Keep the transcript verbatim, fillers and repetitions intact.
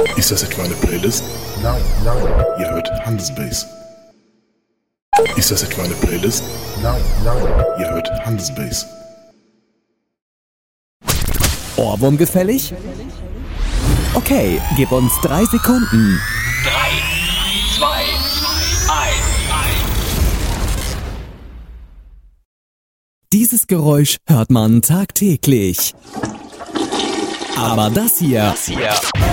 Ist das etwa eine Playlist? Nein, nein, Ihr hört Handelsbase. Ist das etwa eine Playlist? nein, nein. Ihr hört Handelsbase. Ohrwurm gefällig? Okay, gib uns drei Sekunden. drei, zwei, eins. Dieses Geräusch hört man tagtäglich. Aber das hier, Das hier